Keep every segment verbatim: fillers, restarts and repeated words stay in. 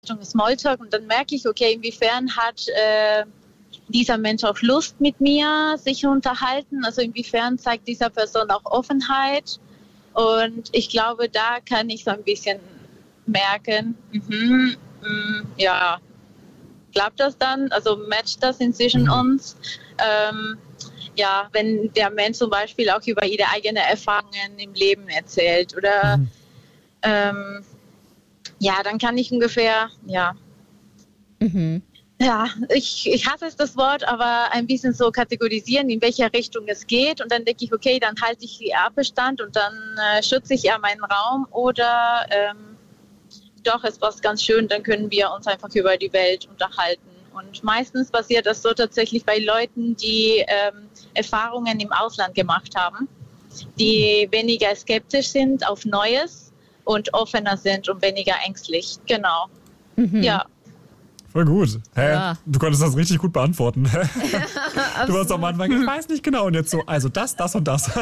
Richtung Smalltalk und dann merke ich, okay, inwiefern hat äh, dieser Mensch auch Lust mit mir sich unterhalten, also inwiefern zeigt dieser Person auch Offenheit und ich glaube, da kann ich so ein bisschen merken, mhm, mh, ja, klappt das dann, also matcht das inzwischen mhm. uns, ähm, ja, wenn der Mensch zum Beispiel auch über ihre eigenen Erfahrungen im Leben erzählt oder mhm. ähm, ja, dann kann ich ungefähr, ja, mhm. ja, ich, ich hasse es das Wort, aber ein bisschen so kategorisieren, in welcher Richtung es geht und dann denke ich, okay, dann halte ich die Abstand und dann äh, schütze ich eher meinen Raum oder ähm, doch, es war ganz schön, dann können wir uns einfach über die Welt unterhalten. Und meistens passiert das so tatsächlich bei Leuten, die ähm, Erfahrungen im Ausland gemacht haben, die weniger skeptisch sind auf Neues und offener sind und weniger ängstlich. Genau. Mhm. Ja. Voll gut. Hä? Ja. Du konntest das richtig gut beantworten. Du warst am Anfang, ich weiß nicht genau. Und jetzt so, also das, das und das.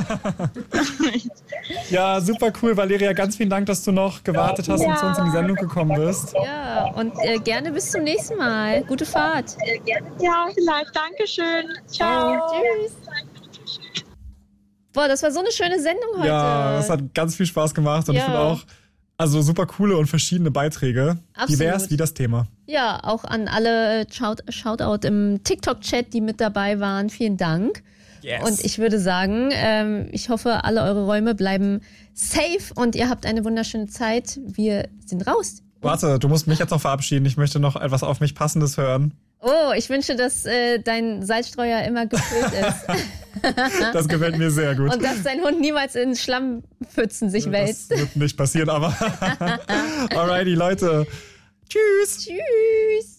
Ja, super cool, Valeria. Ganz vielen Dank, dass du noch gewartet hast ja. und zu uns in die Sendung gekommen bist. Ja, und äh, gerne bis zum nächsten Mal. Gute Fahrt. Ja, vielleicht. Dankeschön. Ciao. Tschüss. Boah, das war so eine schöne Sendung heute. Ja, es hat ganz viel Spaß gemacht. Und ja. ich finde auch, also super coole und verschiedene Beiträge. Absolut. Divers wie das Thema. Ja, auch an alle Shout- Shoutout im TikTok-Chat, die mit dabei waren. Vielen Dank. Yes. Und ich würde sagen, ähm, ich hoffe, alle eure Räume bleiben safe und ihr habt eine wunderschöne Zeit. Wir sind raus. Warte, du musst mich jetzt noch verabschieden. Ich möchte noch etwas auf mich Passendes hören. Oh, ich wünsche, dass äh, dein Salzstreuer immer gefüllt ist. Das gefällt mir sehr gut. Und dass dein Hund niemals in Schlammpfützen sich wälzt. Das wird nicht passieren, aber alrighty, Leute. Tschüss. Tschüss.